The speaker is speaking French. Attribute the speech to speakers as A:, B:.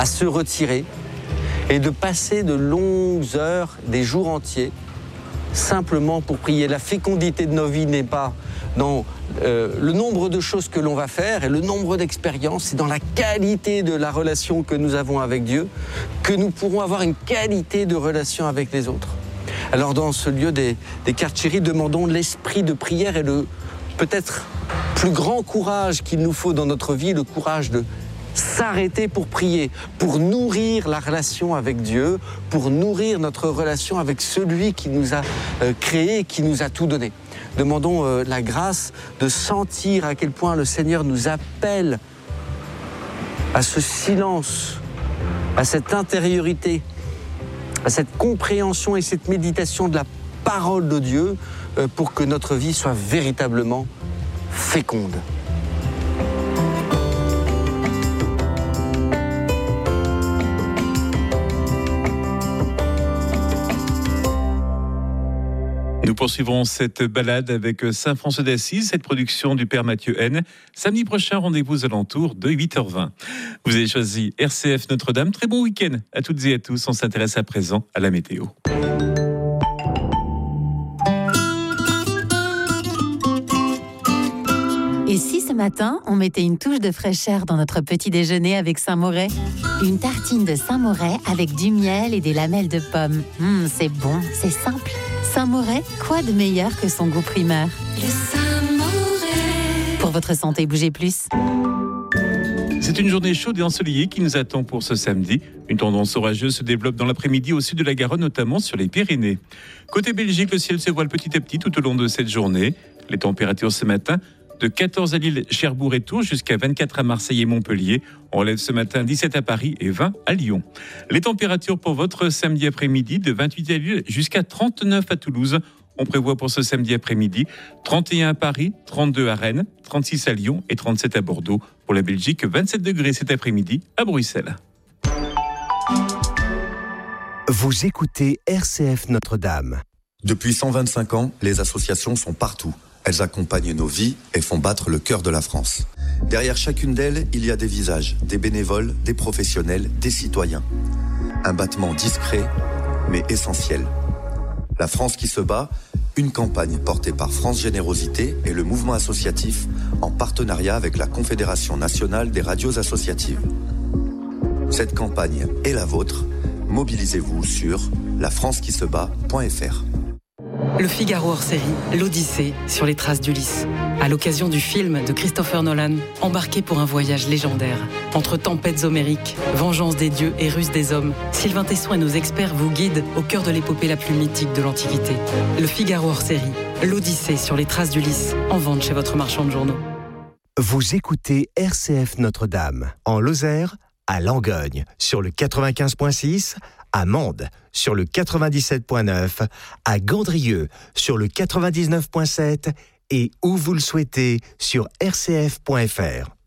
A: à se retirer et de passer de longues heures, des jours entiers, simplement pour prier. La fécondité de nos vies n'est pas dans le nombre de choses que l'on va faire et le nombre d'expériences, c'est dans la qualité de la relation que nous avons avec Dieu que nous pourrons avoir une qualité de relation avec les autres. Alors dans ce lieu des Kartchéris, demandons l'esprit de prière et le peut-être plus grand courage qu'il nous faut dans notre vie, le courage de s'arrêter pour prier, pour nourrir la relation avec Dieu, pour nourrir notre relation avec celui qui nous a créés et qui nous a tout donné. Demandons la grâce de sentir à quel point le Seigneur nous appelle à ce silence, à cette intériorité, à cette compréhension et cette méditation de la parole de Dieu pour que notre vie soit véritablement féconde.
B: Nous poursuivrons cette balade avec Saint François d'Assise, cette production du Père Mathieu N. Samedi prochain, rendez-vous aux alentours de 8h20. Vous avez choisi RCF Notre-Dame. Très bon week-end à toutes et à tous. On s'intéresse à présent à la météo.
C: Et si ce matin, on mettait une touche de fraîcheur dans notre petit déjeuner avec Saint-Moret ? Une tartine de Saint-Moret avec du miel et des lamelles de pommes. C'est bon, c'est simple. Saint-Moret, quoi de meilleur que son goût primaire ?
D: Le Saint-Moret.
C: Pour votre santé, bougez plus.
B: C'est une journée chaude et ensoleillée qui nous attend pour ce samedi. Une tendance orageuse se développe dans l'après-midi au sud de la Garonne, notamment sur les Pyrénées. Côté Belgique, le ciel se voile petit à petit tout au long de cette journée. Les températures ce matin, de 14 à Lille, Cherbourg et Tours, jusqu'à 24 à Marseille et Montpellier. On relève ce matin 17 à Paris et 20 à Lyon. Les températures pour votre samedi après-midi, de 28 à Lille jusqu'à 39 à Toulouse. On prévoit pour ce samedi après-midi 31 à Paris, 32 à Rennes, 36 à Lyon et 37 à Bordeaux. Pour la Belgique, 27 degrés cet après-midi à Bruxelles.
E: Vous écoutez RCF Notre-Dame.
F: Depuis 125 ans, les associations sont partout. Elles accompagnent nos vies et font battre le cœur de la France. Derrière chacune d'elles, il y a des visages, des bénévoles, des professionnels, des citoyens. Un battement discret, mais essentiel. La France qui se bat, une campagne portée par France Générosité et le mouvement associatif en partenariat avec la Confédération nationale des radios associatives. Cette campagne est la vôtre. Mobilisez-vous sur lafrancequisebat.fr.
G: Le Figaro hors série, l'Odyssée sur les traces d'Ulysse. À l'occasion du film de Christopher Nolan, embarqué pour un voyage légendaire. Entre tempêtes homériques, vengeance des dieux et ruse des hommes, Sylvain Tesson et nos experts vous guident au cœur de l'épopée la plus mythique de l'Antiquité. Le Figaro hors série, l'Odyssée sur les traces d'Ulysse, en vente chez votre marchand de journaux.
E: Vous écoutez RCF Notre-Dame, en Lozère, à Langogne, sur le 95.6, à Mende, sur le 97.9, à Gandrieux, sur le 99.7 et où vous le souhaitez, sur rcf.fr.